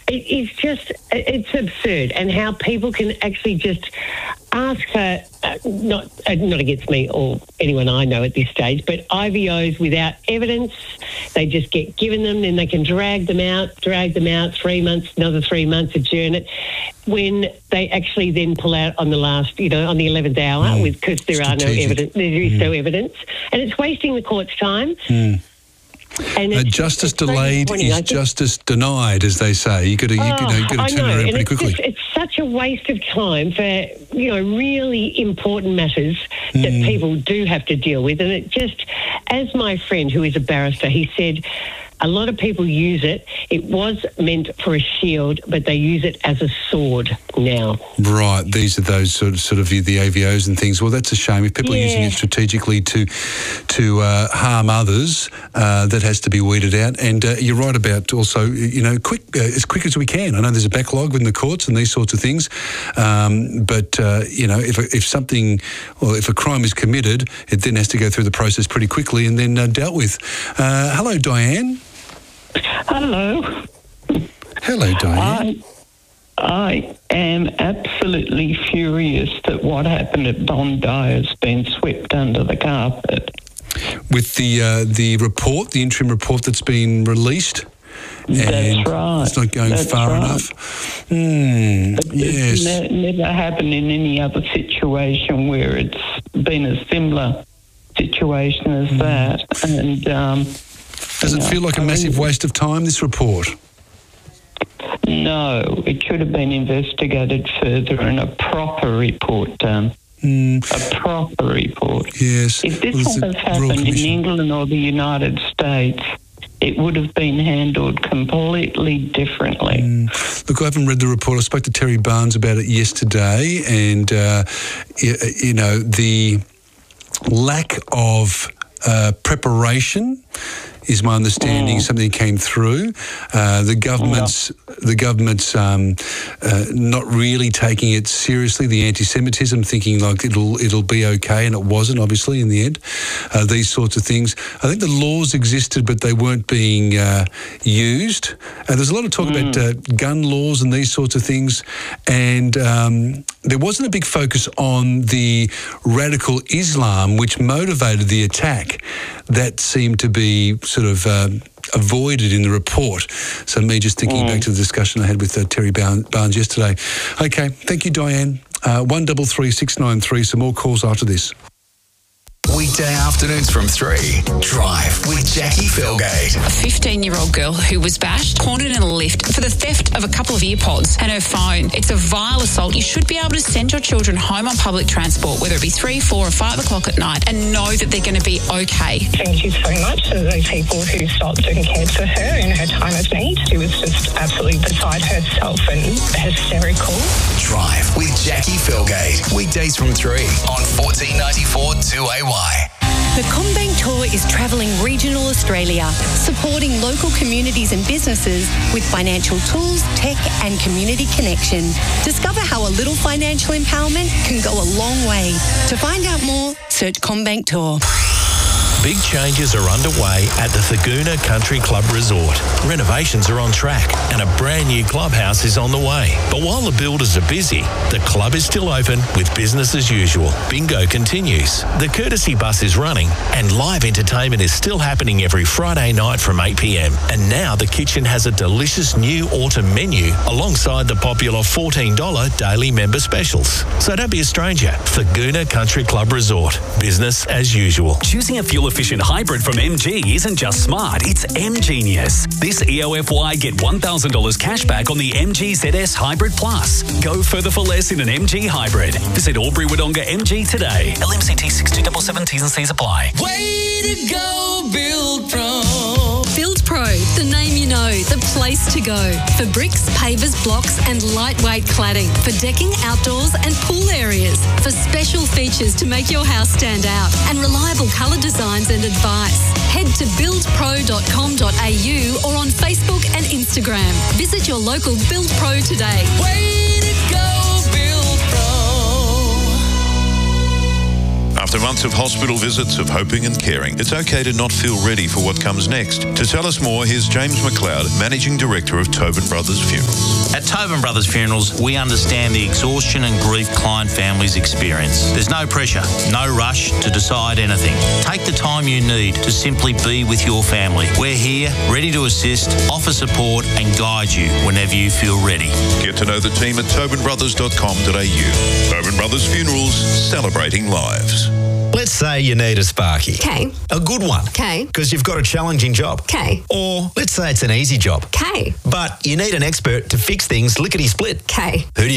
it's absurd, and how people can actually just ask her, not against me or anyone I know at this stage, but IVOs without evidence. They just get given them, then they can drag them out 3 months, another 3 months, adjourn it, when they actually then pull out on the last, on the 11th hour, because there is no evidence, and it's wasting the court's time. And justice delayed is justice denied, as they say. You got to turn around pretty quickly. It's such a waste of time for really important matters that people do have to deal with. And it just, as my friend who is a barrister, he said, a lot of people use it. It was meant for a shield, but they use it as a sword now. Right. These are those sort of the AVOs and things. Well, that's a shame. If people are using it strategically to harm others, that has to be weeded out. And you're right about also, as quick as we can. I know there's a backlog in the courts and these sorts of things. But if a crime is committed, it then has to go through the process pretty quickly and then dealt with. Hello, Diane. Hello. Hello, Diane. I am absolutely furious that what happened at Bondi has been swept under the carpet. With the report, the interim report that's been released? That's right. It's not going far enough. Yes. It's never happened in any other situation where it's been a similar situation as that. And does it feel like a massive waste of time, this report? No, it should have been investigated further and a proper report done. A proper report. Yes. If this had happened in England or the United States, it would have been handled completely differently. Look, I haven't read the report. I spoke to Terry Barnes about it yesterday, and, the lack of preparation is my understanding. Something came through. The government's not really taking it seriously. The anti-Semitism, thinking like it'll be okay, and it wasn't. Obviously, in the end, these sorts of things. I think the laws existed, but they weren't being used. There's a lot of talk about gun laws and these sorts of things, and there wasn't a big focus on the radical Islam, which motivated the attack. That seemed to be sort of avoided in the report. So me just thinking back to the discussion I had with Terry Barnes yesterday. Okay, thank you, Diane. 133693. Some more calls after this. Weekday afternoons from 3. Drive with Jackie Felgate. A 15-year-old girl who was bashed, cornered in a lift for the theft of a couple of earpods and her phone. It's a vile assault. You should be able to send your children home on public transport, whether it be 3, 4 or 5 o'clock at night, and know that they're going to be okay. Thank you so much to those people who stopped and cared for her in her time of need. She was just absolutely beside herself and hysterical. Drive with Jackie Felgate. Weekdays from 3 on 1494 2AY. The CommBank Tour is travelling regional Australia, supporting local communities and businesses with financial tools, tech and community connection. Discover how a little financial empowerment can go a long way. To find out more, search CommBank Tour. Big changes are underway at the Thurgoona Country Club Resort. Renovations are on track and a brand new clubhouse is on the way. But while the builders are busy, the club is still open with business as usual. Bingo continues, the courtesy bus is running, and live entertainment is still happening every Friday night from 8 p.m. And now the kitchen has a delicious new autumn menu alongside the popular $14 daily member specials. So don't be a stranger. Thurgoona Country Club Resort. Business as usual. Choosing a fuel-efficient hybrid from MG isn't just smart, it's M-Genius. This EOFY, get $1,000 cash back on the MG ZS Hybrid Plus. Go further for less in an MG Hybrid. Visit Albury Wodonga MG today. LMCT 6277 T's and C's apply. Way to go, Build Pro. Build Pro, the name you know, the place to go. For bricks, pavers, blocks and lightweight cladding. For decking, outdoors and pool areas. For special features to make your house stand out. And reliable colour designs and advice. Head to buildpro.com.au or on Facebook and Instagram. Visit your local Build Pro today. Way to go, Build Pro. After months of hospital visits, of hoping and caring, it's okay to not feel ready for what comes next. To tell us more, here's James McLeod, Managing Director of Tobin Brothers Funerals. At Tobin Brothers Funerals, we understand the exhaustion and grief client families experience. There's no pressure, no rush to decide anything. Take the time you need to simply be with your family. We're here, ready to assist, offer support and guide you whenever you feel ready. Get to know the team at tobinbrothers.com.au. Tobin Brothers Funerals, celebrating lives. Let's say you need a Sparky. Okay. A good one. Okay. Because you've got a challenging job. Okay. Or let's say it's an easy job. Okay. But you need an expert to fix things lickety-split. Okay. Who do you